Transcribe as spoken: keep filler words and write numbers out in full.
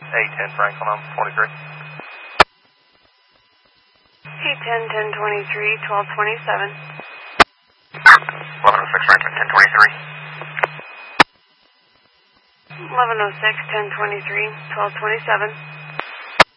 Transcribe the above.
eight ten Franklin on twenty-three. eight ten, ten twenty-three, twelve twenty-seven. eleven oh six Franklin, ten twenty-three. eleven oh six, ten twenty-three, twelve twenty-seven.